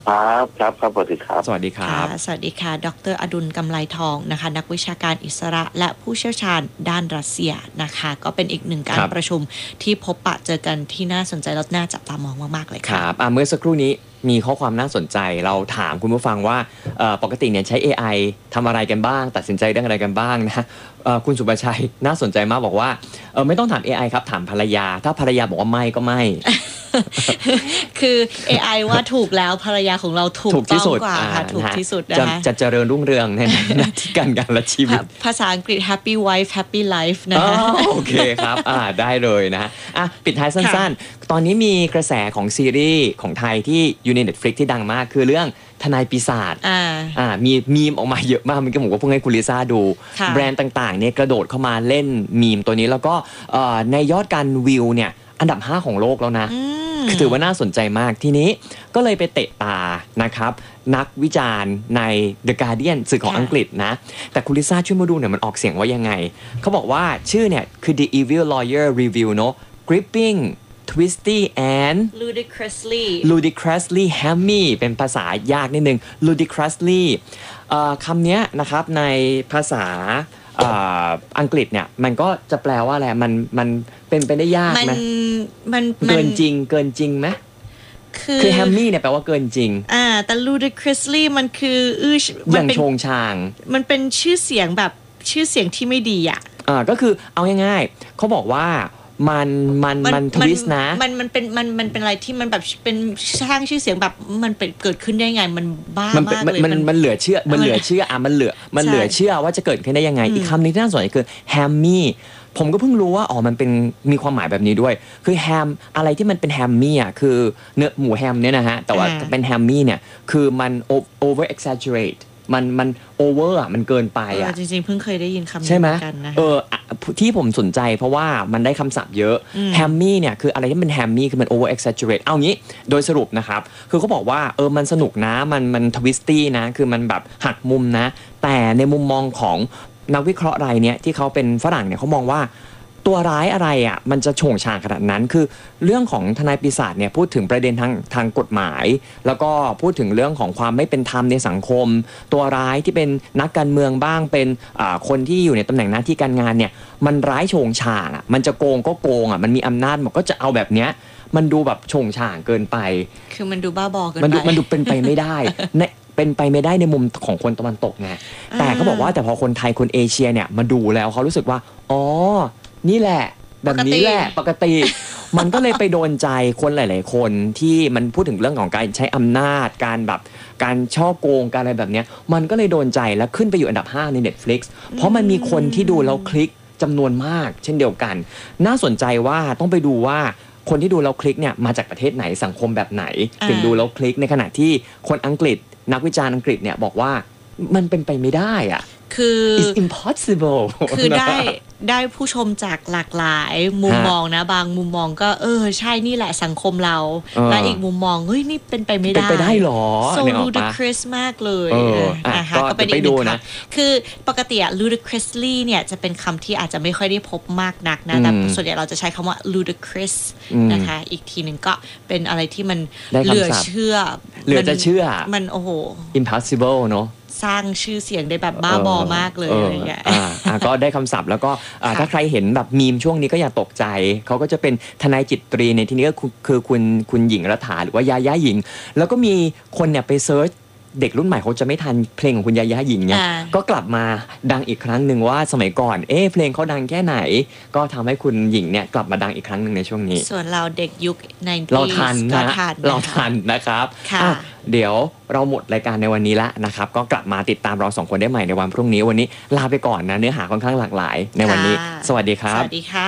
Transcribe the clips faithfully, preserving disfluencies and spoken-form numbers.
ครับครับครับสวัสดีครับสวัสดีครับสวัสดีค่ะดร.อดุลกำไลทองนะคะนักวิชาการอิสระและผู้เชี่ยวชาญด้านรัสเซียนะคะก็เป็นอีกหนึ่งการประชุมที่พบปะเจอกันที่น่าสนใจและน่าจับตามองมากๆเลยค่ะครับเมื่อสักครู่นี้มีข้อความน่าสนใจเราถามคุณผู้ฟังว่าปกติเนี่ยใช้ เอ ไอ ทำอะไรกันบ้างตัดสินใจเรื่องอะไรกันบ้างนะคุณสุภชัยน่าสนใจมากบอกว่าไม่ต้องถาม เอ ไอ ครับถามภรรยาถ้าภรรยาบอกว่าไม่ก็ไม่คือ เอ ไอ ว่าถูกแล้วภรรยาของเราถูกต้องกว่าค่ะถูกที่สุดนะคะจะเจริญรุ่งเรืองในหน้าที่การงานและชีวิตภาษาอังกฤษ happy wife happy life นะคะโอเคครับได้เลยนะอ่ะปิดท้ายสั้นๆตอนนี้มีกระแสของซีรีส์ของไทยที่อยู่ใน Netflix ที่ดังมากคือเรื่องทนายปีศาจอ่าอ่ามีมีมออกมาเยอะมากมันก็ผมว่าเพิ่งให้คุณลิซ่าดูแบรนด์ต่างๆเนี่ยกระโดดเข้ามาเล่นมีมตัวนี้แล้วก็ในยอดการวิวเนี่ยอันดับห้าของโลกแล้วนะคือถือว่าน่าสนใจมากทีนี้ก็เลยไปเตะตานะครับนักวิจารณ์ใน The Guardian สื่อของอังกฤษนะแต่คุณลิซ่าช่วยมาดูหน่อยมันออกเสียงว่ายังไงเขาบอกว่าชื่อเนี่ยคือ The Evil Lawyer Review เนอะ Gripping Twisty and ludicrously ludicrously hammy เป็นภาษายากนิดนึง ludicrously คำนี้นะครับในภาษาอังกฤษเนี่ยมันก็จะแปลว่าอะไรมันมันเป็นไปได้ยากไหมมันเกินจริงเกินจริงไหมคือ hammy เนี่ยแปลว่าเกินจริงอ่าแต่ ludicrously มันคืออื้ออย่างโชงชางมันเป็นชื่อเสียงแบบชื่อเสียงที่ไม่ดีอ่ะอ่าก็คือเอาง่ายๆเขาบอกว่ามันมันมันทวิสต์นะมันมันเป็นมันมันเป็นอะไรที่มันแบบเป็นสร้างชื่อเสียงแบบมันเป็นเกิดขึ้นได้ไงมันบ้ามากเลยมันมันเหลือเชื่อมันเหลือเชื่ออ่ะมันเหลือมันเหลือเชื่อว่าจะเกิดขึ้นได้ยังไงอีกคำนึงที่น่าสนใจคือแฮมมี่ผมก็เพิ่งรู้ว่าอ๋อมันเป็นมีความหมายแบบนี้ด้วยคือแฮมอะไรที่มันเป็นแฮมมี่อ่ะคือเนื้อหมูแฮมเนี่ยนะฮะแต่ว่าเป็นแฮมมี่เนี่ยคือมัน over exaggerateมันมันโอเวอร์อ่ะมันเกินไปอ่ะจริงๆเพิ่งเคยได้ยินคำนี้เหมือนกันนะเออที่ผมสนใจเพราะว่ามันได้คำศัพท์เยอะแฮมมี่เนี่ยคืออะไรที่เป็นแฮมมี่คือมันโอเวอร์เอ็กซ์แจจูเรตเอางี้โดยสรุปนะครับคือเขาบอกว่าเออมันสนุกนะมันมันทวิสตี้นะคือมันแบบหักมุมนะแต่ในมุมมองของนักวิเคราะห์รายเนี้ยที่เขาเป็นฝรั่งเนี่ยเขามองว่าตัวร้ายอะไรอ่ะมันจะโฉงฉางขนาดนั้นคือเรื่องของทนายปีศาจเนี่ยพูดถึงประเด็นทางทางกฎหมายแล้วก็พูดถึงเรื่องของความไม่เป็นธรรมในสังคมตัวร้ายที่เป็นนักการเมืองบ้างเป็นคนที่อยู่ในตำแหน่งหน้าที่การงานเนี่ยมันร้ายโฉงฉางอ่ะมันจะโกงก็โกงอ่ะมันมีอำนาจมันก็จะเอาแบบเนี้ยมันดูแบบโฉงฉางเกินไปคือมันดูบ้าบอเกินไปมันดูมันดูเป็นไปไม่ได้เป็นไปไม่ได้ในมุมของคนตะวันตกไงแต่เขาบอกว่าแต่พอคนไทยคนเอเชียเนี่ยมาดูแล้วเขารู้สึกว่าอ๋อนี่แหละแบบนี้แหละปกติมันก็เลยไปโดนใจคนหลายๆคนที่มันพูดถึงเรื่องของการใช้อำนาจการแบบการช่อโกงการอะไรแบบนี้มันก็เลยโดนใจและขึ้นไปอยู่อันดับห้าใน Netflix เพราะมันมีคนที่ดูแล้วคลิกจำนวนมากเช่นเดียวกันน่าสนใจว่าต้องไปดูว่าคนที่ดูแล้วคลิกเนี่ยมาจากประเทศไหนสังคมแบบไหนถึงดูแล้วคลิกในขณะที่คนอังกฤษนักวิจารณ์อังกฤษเนี่ยบอกว่ามันเป็นไปไม่ได้อะคือ it's impossible คือได้ได้ผู้ชมจากหลากหลายมุมมองนะบางมุมมองก็เออใช่นี่แหละสังคมเราและอีกมุมมองเฮ้ยนี่เป็นไปไม่ได้เป็นไปได้หรอ so ludicrous มากเลยนะคะก็เป็นอีกหนึ่งคำคือปกติอะ ludicrously เนี่ยจะเป็นคำที่อาจจะไม่ค่อยได้พบมากนักนะแต่ส่วนใหญ่เราจะใช้คำว่า ludicrous นะคะอีกทีหนึ่งก็เป็นอะไรที่มันเหลือเชื่อเหลือจะเชื่อมันโอ้โห impossible เนาะสร้างชื่อเสียงได้แบบบ้าบอมากเลยอะไรอย่างเงี้ยก็ได้คำศัพท์แล้วก็ถ้าใครเห็นแบบมีมช่วงนี้ก็อย่าตกใจเขาก็จะเป็นทนายจิตตรีในที่นี้ก็คือคุณคุณหญิงรัฐาหรือว่ายาย่าหญิงแล้วก็มีคนเนี่ยไปเซิร์ชเด็กรุ่นใหม่เขาจะไม่ทันเพลงของคุณยาย่าหญิงเนี่ยก็กลับมาดังอีกครั้งหนึ่งว่าสมัยก่อนเอ๊ะเพลงเขาดังแค่ไหนก็ทำให้คุณหญิงเนี่ยกลับมาดังอีกครั้งหนึ่งในช่วงนี้ส่วนเราเด็กยุคไนน์ตี้เราทันนะเราทันนะครับเดี๋ยวเราหมดรายการในวันนี้ละนะครับก็กลับมาติดตามเราสองคนได้ใหม่ในวันพรุ่งนี้วันนี้ลาไปก่อนนะเนื้อหาค่อนข้างหลากหลายในวันนี้สวัสดีครับสวัสดีค่ะ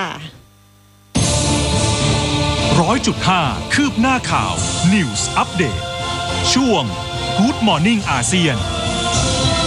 ร้อยจุดห้าคืบหน้าข่าว News Update ช่วง Good Morning อาเซียน